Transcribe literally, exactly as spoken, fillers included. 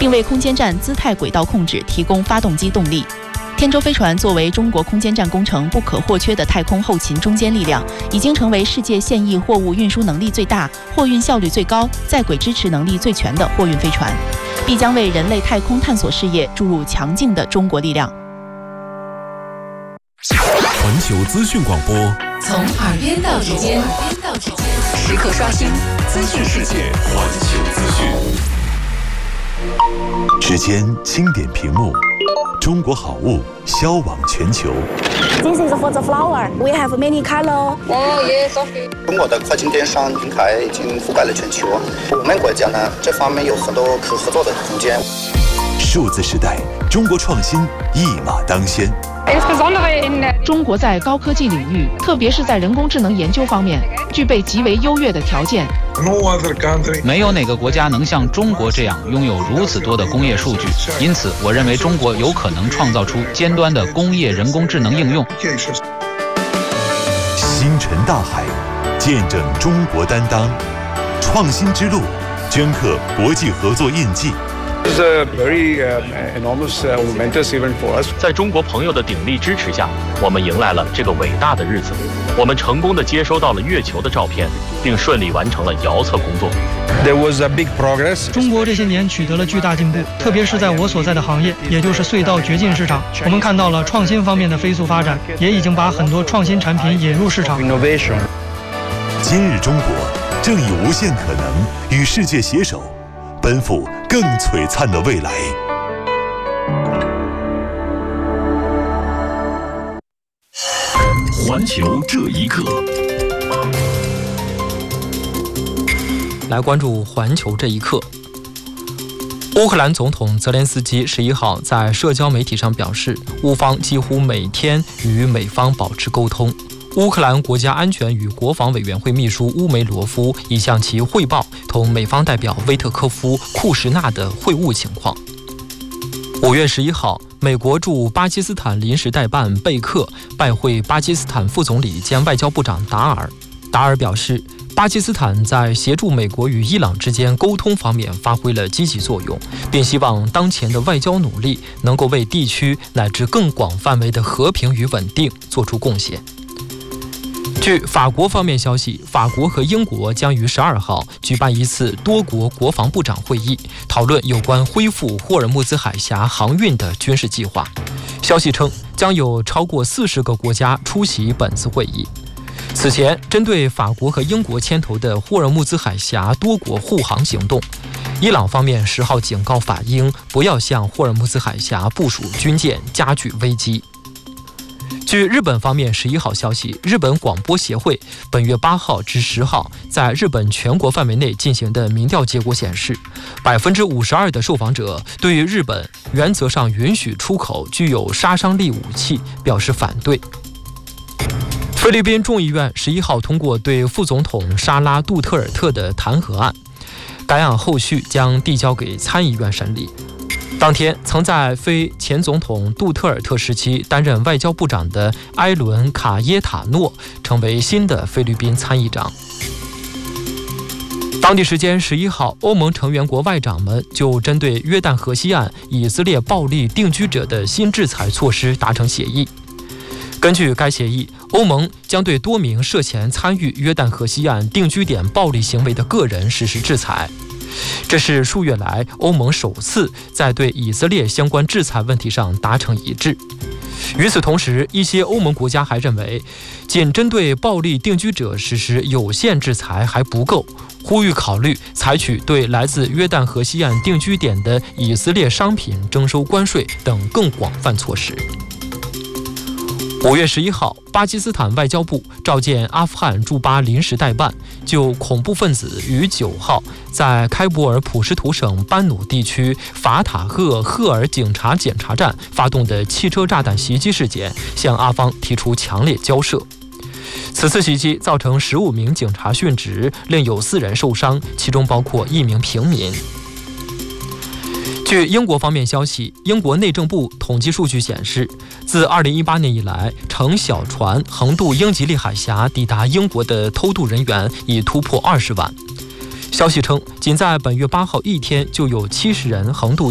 并为空间站姿态轨道控制提供发动机动力。天舟飞船作为中国空间站工程不可或缺的太空后勤中坚力量，已经成为世界现役货物运输能力最大、货运效率最高、在轨支持能力最全的货运飞船，必将为人类太空探索事业注入强劲的中国力量。 环球资讯广播， 从耳边到指尖，时刻刷新资讯世界。 环球资讯， 指尖轻点屏幕，中国好物销往全球。 This is for the flower. We have many color. Oh yes, okay. 中国的跨境电商平台已经覆盖了全球，我们国家呢这方面有很多可合作的空间。 数字时代，中国创新一马当先。 中国在高科技领域，特别是在人工智能研究方面，具备极为优越的条件。 没有哪个国家能像中国这样拥有如此多的工业数据，因此我认为中国有可能创造出尖端的工业人工智能应用。 星辰大海，见证中国担当，创新之路，镌刻国际合作印记。 This is a very uh, enormous, uh, momentous event for us. 在中国朋友的鼎力支持下，我们迎来了这个伟大的日子。我们成功地接收到了月球的照片，并顺利完成了遥测工作。 There was a big progress. 中国这些年取得了巨大进步，特别是在我所在的行业，也就是隧道掘进市场，我们看到了创新方面的飞速发展，也已经把很多创新产品引入市场。 Innovation. 今日中国正以无限可能与世界携手，奔赴更璀璨的未来。 环球这一刻， 来关注环球这一刻。乌克兰总统泽连斯基十一号在社交媒体上表示，乌方几乎每天与美方保持沟通。乌克兰国家安全与国防委员会秘书乌梅罗夫已向其汇报同美方代表威特科夫·库什纳的会晤情况。五月十一号，美国驻巴基斯坦临时代办贝克拜会巴基斯坦副总理兼外交部长达尔。达尔表示，巴基斯坦在协助美国与伊朗之间沟通方面发挥了积极作用，并希望当前的外交努力能够为地区乃至更广范围的和平与稳定做出贡献。据法国方面消息，法国和英国将于十二号举办一次多国国防部长会议，讨论有关恢复霍尔木兹海峡航运的军事计划。消息称，将有超过四十个国家出席本次会议。此前，针对法国和英国牵头的霍尔木兹海峡多国护航行动，伊朗方面十号警告法英不要向霍尔木兹海峡部署军舰，加剧危机。据日本方面十一号消息，日本广播协会本月八号至十号在日本全国范围内进行的民调结果显示，百分之五十二的受访者对于日本原则上允许出口具有杀伤力武器表示反对。菲律宾众议院十一号通过对副总统沙拉杜特尔特的弹劾案，该案后续将递交给参议院审理。当天，曾在非前总统杜特尔特时期担任外交部长的埃伦·卡耶塔诺成为新的菲律宾参议长。当地时间十一号，欧盟成员国外长们就针对约旦河西岸以色列暴力定居者的新制裁措施达成协议。根据该协议，欧盟将对多名涉嫌参与约旦河西岸定居点暴力行为的个人实施制裁。这是数月来欧盟首次在对以色列相关制裁问题上达成一致。与此同时，一些欧盟国家还认为，仅针对暴力定居者实施有限制裁还不够，呼吁考虑采取对来自约旦河西岸定居点的以色列商品征收关税等更广泛措施。五月十一号，巴基斯坦外交部召见阿富汗驻巴临时代办，就恐怖分子于九号在开伯尔普什图省班努地区法塔赫赫尔警察检查站发动的汽车炸弹袭击事件，向阿方提出强烈交涉。此次袭击造成十五名警察殉职，另有四人受伤，其中包括一名平民。据英国方面消息，英国内政部统计数据显示，自二零一八年以来，乘小船横渡英吉利海峡抵达英国的偷渡人员已突破二十万。消息称，仅在本月八号一天就有七十人横渡